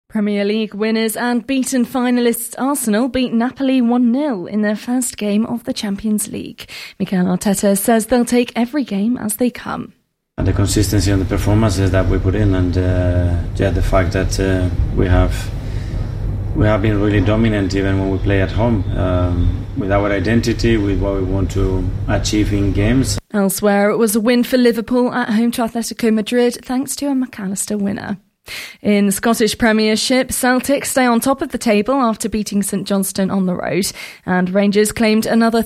Premier League winners and beaten finalists Arsenal beat Napoli 1-0 in their first game of the Champions League. Mikel Arteta says they'll take every game as they come. The consistency and the performances that we put in, and the fact that we have been really dominant even when we play at home, with our identity, with what we want to achieve in games. Elsewhere, it was a win for Liverpool at home to Atletico Madrid thanks to a McAllister winner. In the Scottish Premiership, Celtic stay on top of the table after beating St Johnstone on the road, and Rangers claimed another